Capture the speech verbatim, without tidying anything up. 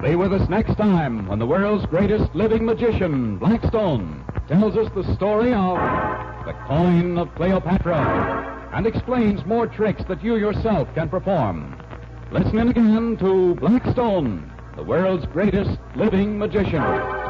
Be with us next time when the world's greatest living magician, Blackstone, tells us the story of the coin of Cleopatra and explains more tricks that you yourself can perform. Listen in again to Blackstone, the world's greatest living magician.